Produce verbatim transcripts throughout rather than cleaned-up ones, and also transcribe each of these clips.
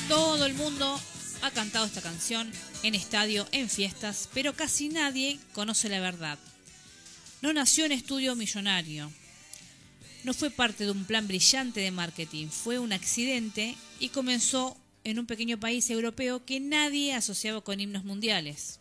Todo el mundo ha cantado esta canción en estadio, en fiestas, pero casi nadie conoce la verdad. No nació en estudio millonario. No fue parte de un plan brillante de marketing. Fue un accidente y comenzó en un pequeño país europeo que nadie asociaba con himnos mundiales.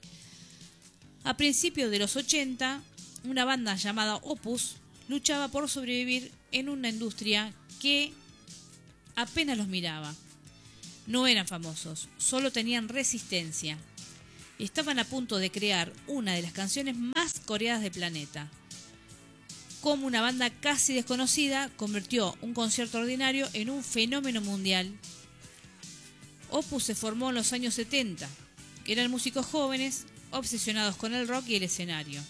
A principios de los ochenta, una banda llamada Opus luchaba por sobrevivir en una industria que apenas los miraba. No eran famosos, solo tenían resistencia. Estaban a punto de crear una de las canciones más coreadas del planeta. Como una banda casi desconocida convirtió un concierto ordinario en un fenómeno mundial. Opus se formó en los años setenta. Eran músicos jóvenes, obsesionados con el rock y el escenario.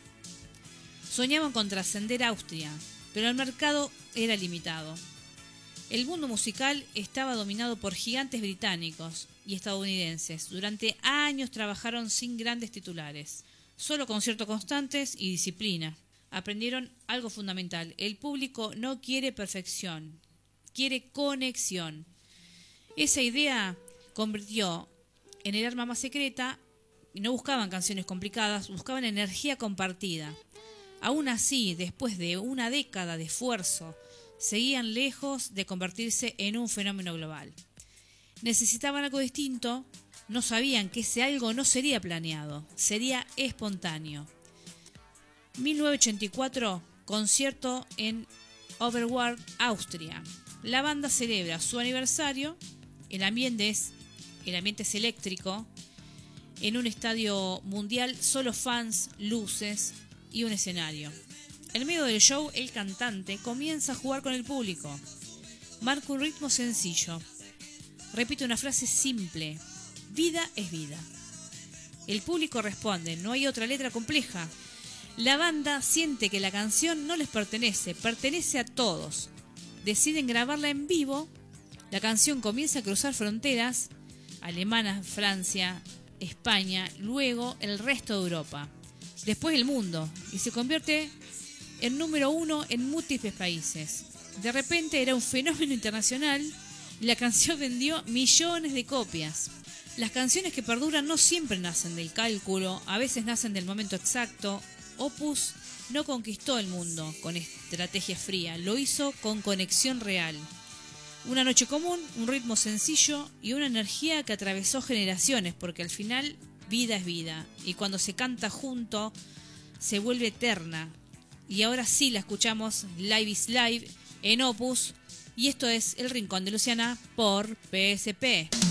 Soñaban con trascender Austria, pero el mercado era limitado. El mundo musical estaba dominado por gigantes británicos y estadounidenses. Durante años trabajaron sin grandes titulares, solo conciertos constantes y disciplina. Aprendieron algo fundamental: el público no quiere perfección, quiere conexión. Esa idea convirtió en el arma más secreta. Y no buscaban canciones complicadas, buscaban energía compartida. Aún así, después de una década de esfuerzo, seguían lejos de convertirse en un fenómeno global. Necesitaban algo distinto, no sabían que ese algo no sería planeado, sería espontáneo. mil novecientos ochenta y cuatro, concierto en Oberwart, Austria. La banda celebra su aniversario, el ambiente es, el ambiente es eléctrico, en un estadio mundial, solo fans, luces y un escenario. En medio del show, el cantante comienza a jugar con el público. Marca un ritmo sencillo. Repite una frase simple: vida es vida. El público responde, no hay otra letra compleja. La banda siente que la canción no les pertenece, pertenece a todos. Deciden grabarla en vivo. La canción comienza a cruzar fronteras: Alemania, Francia, España, luego el resto de Europa, después el mundo, y se convierte en número uno en múltiples países. De repente era un fenómeno internacional y la canción vendió millones de copias. Las canciones que perduran no siempre nacen del cálculo, a veces nacen del momento exacto. Opus no conquistó el mundo con estrategia fría, lo hizo con conexión real. Una noche común, un ritmo sencillo y una energía que atravesó generaciones, porque al final vida es vida y cuando se canta junto se vuelve eterna. Y ahora sí la escuchamos Live is Live en Opus, y esto es El Rincón de Luciana por P S P.